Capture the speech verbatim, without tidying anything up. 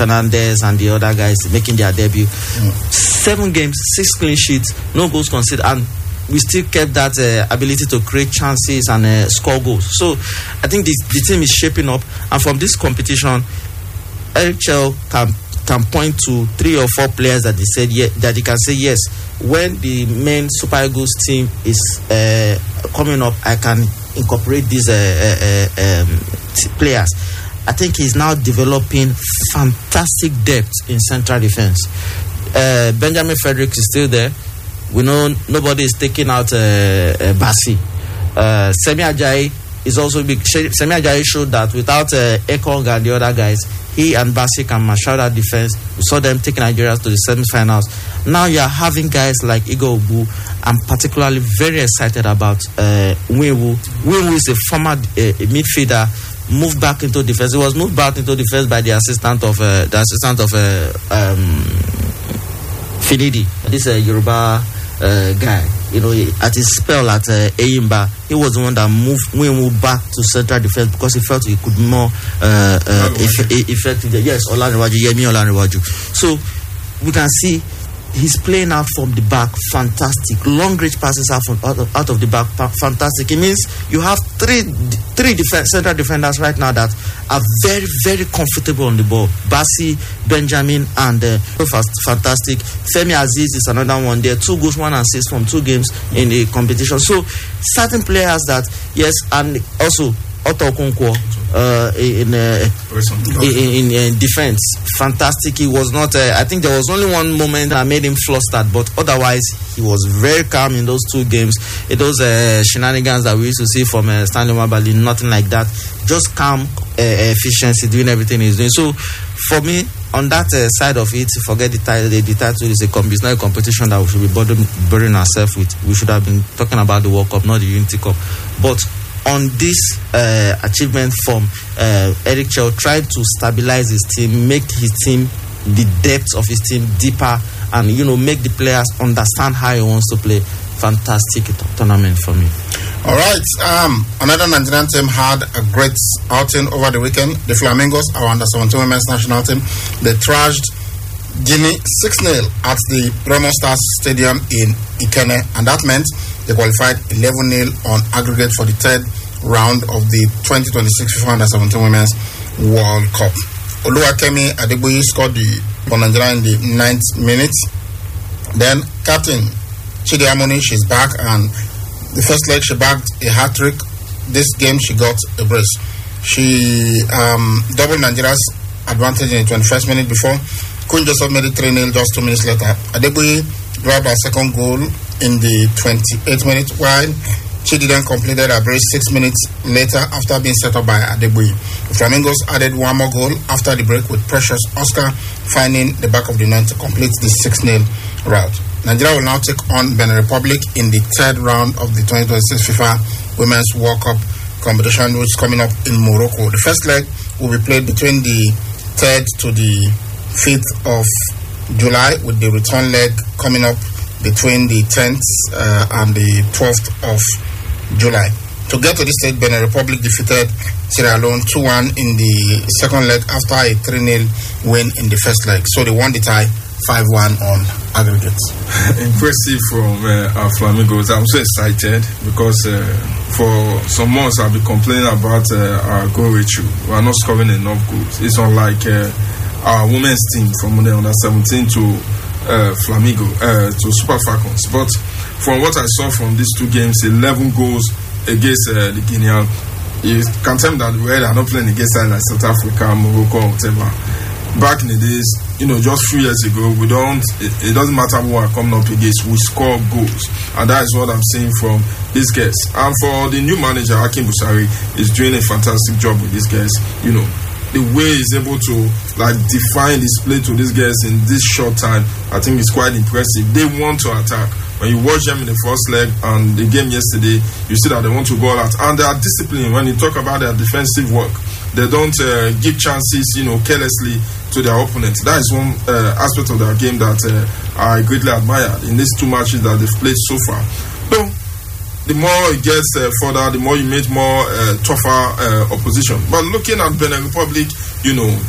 Fernandez and the other guys making their debut. Mm. Seven games, six clean sheets, no goals conceded, and we still kept that uh, ability to create chances and uh, score goals. So I think the, the team is shaping up, and from this competition, Eric Chell can can point to three or four players that he said yeah, that he can say yes. When the main Super Eagles team is uh, coming up, I can incorporate these uh, uh, uh, um, t- players. I think he's now developing fantastic depth in central defense. Uh, Benjamin Frederick is still there. We know nobody is taking out uh, uh, Bassi. Uh, Semi Ajayi is also big. Semi Ajayi showed that without uh, Ekong and the other guys, he and Bassi can marshal that defense. We saw them taking Nigeria to the semi-finals. Now you are having guys like Igor Obu. I'm particularly very excited about uh, Winwu. Winwu is a former uh, midfielder, moved back into defense. He was moved back into defense by the assistant of uh, the assistant of uh, um, Finidi. This uh, Yoruba uh, guy. You know, at his spell at uh, Eyimba, he was the one that moved Winwu back to central defense because he felt he could be more uh, uh, eff- effective. Yes, Olanrewaju, Yemi Olanrewaju. So we can see he's playing out from the back, fantastic. Long range passes out from out of, out of the back, fantastic. It means you have three three defense, central defenders right now that are very, very comfortable on the ball. Bassi, Benjamin, and uh, fantastic. Femi Aziz is another one. There are two goals, one assist from two games in the competition. So certain players that yes, and also Otto Okonkwo uh, in, uh, in, in in defense, fantastic. He was not. Uh, I think there was only one moment that made him flustered, but otherwise he was very calm in those two games. In those uh, shenanigans that we used to see from uh, Stanley Mabali, nothing like that. Just calm, uh, efficiency, doing everything he's doing. So for me, on that uh, side of it, forget the title. The, the title is a comp- it's not a competition that we should be burden- burdening ourselves with. We should have been talking about the World Cup, not the Unity Cup, but on this uh, achievement form, uh, Eric Chell tried to stabilize his team, make his team, the depth of his team deeper, and you know, make the players understand how he wants to play. Fantastic t- tournament for me. All right. Um, another Nigerian team had a great outing over the weekend. The Flamingos, our under seventeen women's national team, they thrashed Guinea six nil at the Remo Stars Stadium in Ikenne, and that meant they qualified eleven nil on aggregate for the third round of the twenty twenty-six FIFA under seventeen Women's World Cup. Oluwakemi Adegboyi scored the for Nigeria in the ninth minute. Then captain Chidi Amoni, she's back, and the first leg she bagged a hat-trick. This game she got a brace. She um, doubled Nigeria's advantage in the twenty-first minute before Queen Joseph made it three nil just two minutes later. Adegboyi grabbed her second goal in the twenty-eighth minute, while Chidi then completed a brace six minutes later after being set up by Adegboyi. The Flamingos added one more goal after the break, with Precious Oscar finding the back of the net to complete the six nil rout. Nigeria will now take on Benin Republic in the third round of the twenty twenty-six FIFA Women's World Cup competition, which is coming up in Morocco. The first leg will be played between the third to the fifth of July, with the return leg coming up between the tenth uh, and the twelfth of July. To get to this stage, Benin Republic defeated Sierra Leone two one in the second leg after a three nil win in the first leg. So they won the tie five one on aggregates. Impressive from uh, our Flamingos. I'm so excited because uh, for some months I've been complaining about uh, our goal ratio. We are not scoring enough goals. It's unlike uh, our women's team from the under seventeen to uh, Flamingo, uh, to Super Falcons. But from what I saw from these two games, eleven goals against uh, the Guinean, you can tell me that we are not playing against like South Africa, Morocco, or whatever. Back in the days, you know, just few years ago, we don't, it, it doesn't matter who are coming up against, we score goals. And that is what I'm seeing from these guys. And for the new manager, Hakim Busari, is doing a fantastic job with these guys. You know, the way he's able to, like, define his play to these guys in this short time, I think is quite impressive. They want to attack. When you watch them in the first leg and the game yesterday, you see that they want to go out. And they are disciplined. When you talk about their defensive work, they don't uh, give chances, you know, carelessly to their opponents. That is one uh, aspect of their game that uh, I greatly admire in these two matches that they've played so far. So, the more it gets uh, further, the more you meet more uh, tougher uh, opposition. But looking at Benin Republic, you know,